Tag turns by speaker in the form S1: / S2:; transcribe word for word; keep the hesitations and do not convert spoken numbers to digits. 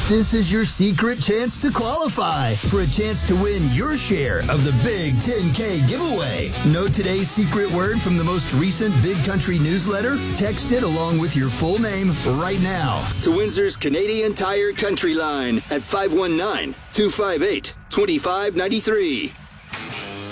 S1: This is your secret chance to qualify for a chance to win your share of the Big ten K giveaway. Know today's secret word from the most recent Big Country newsletter? Text it along with your full name right now to Windsor's Canadian Tire Country Line at five one nine, two five eight, two five nine three.